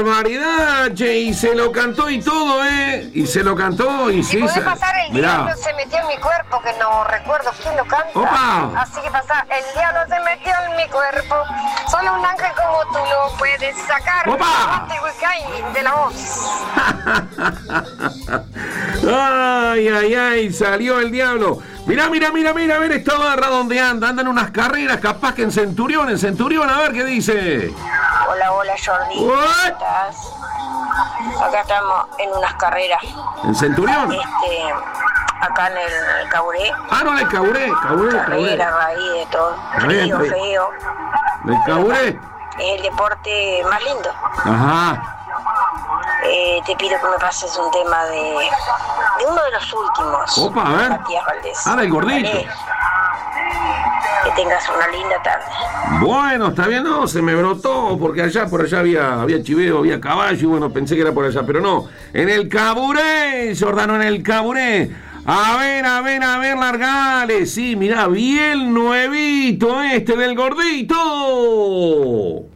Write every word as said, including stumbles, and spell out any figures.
barbaridad, che! Y se lo cantó y todo, ¿eh? Y se lo cantó y sí. ¿Y puede se... pasar el Mirá. diablo se metió en mi cuerpo? Que no recuerdo quién lo canta. ¡Opa! Así que pasa, el diablo se metió en mi cuerpo. Solo un ángel como tú lo puedes sacar. ¡Opa! De la voz. Ay, ay, ay, salió el diablo. Mirá, mirá, mirá, mirá, a ver esta barra donde anda. Andan unas carreras, capaz que en Centurión, en Centurión, a ver qué dice. Hola, hola, Jordi. ¿Cómo estás? Acá estamos en unas carreras. ¿En Centurión? Este, acá en el Caburé. Ah, no, en el Caburé, Caburé, Caburé. Carreras, ahí de todo. Bien, Frío, bien. feo. ¿En el Caburé? Es el deporte más lindo. Ajá. Eh, te pido que me pases un tema de, de uno de los últimos. Opa, a ver. Matías Valdés. Ah, del gordito. Vale. Que tengas una linda tarde. Bueno, está bien, no, se me brotó, porque allá, por allá había, había chiveo, había caballo, y bueno, pensé que era por allá, pero no. En el Caburé, Jordano, en el Caburé. A ver, a ver, a ver, largale. Sí, mirá, bien nuevito este del gordito.